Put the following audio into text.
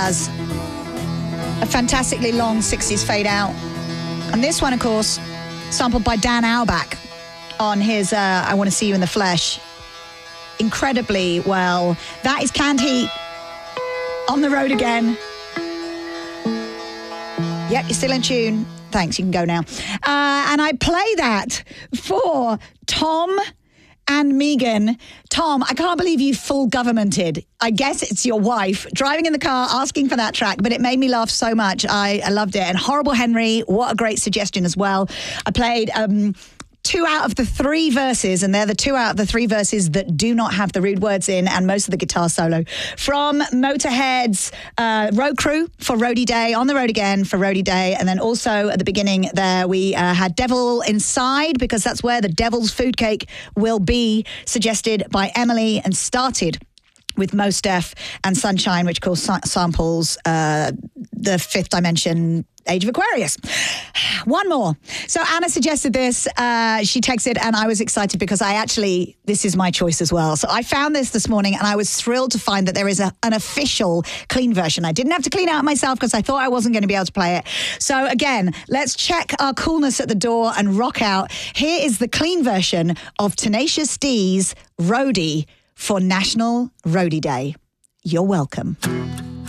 has a fantastically long 60s fade out. And this one, of course, sampled by Dan Auerbach on his I Want to See You in the Flesh. Incredibly well. That is Canned Heat on the road again. Yep, you're still in tune. Thanks, you can go now. And I play that for Tom and Megan. Tom, I can't believe you full governmented. I guess it's your wife driving in the car asking for that track, but it made me laugh so much. I loved it. And Horrible Henry, what a great suggestion as well. I played 2 out of the 3 verses, and they're the 2 out of the 3 verses that do not have the rude words in, and most of the guitar solo from Motorhead's Road Crew for Roadie Day, On the Road Again for Roadie Day, and then also at the beginning there we had Devil Inside, because that's where the Devil's Food Cake will be, suggested by Emily, and started with Mos Def and Sunshine, which of course samples the Fifth Dimension Age of Aquarius. One more. So Anna suggested this. She texted, and I was excited because this is my choice as well. So I found this morning, and I was thrilled to find that there is an official clean version. I didn't have to clean it out myself because I thought I wasn't going to be able to play it. So again, let's check our coolness at the door and rock out. Here is the clean version of Tenacious D's Roadie for National Roadie Day. You're welcome.